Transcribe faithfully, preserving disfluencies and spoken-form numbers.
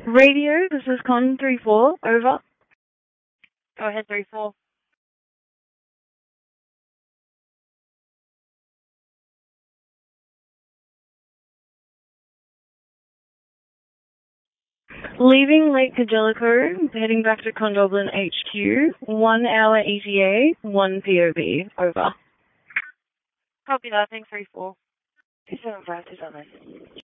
Radio, this is Con three four, over. Go ahead, three four. Leaving Lake Cajelico, heading back to Condoblin H Q, one hour E T A, one P O B, over. Copy that, thanks three four. two seven five two seven.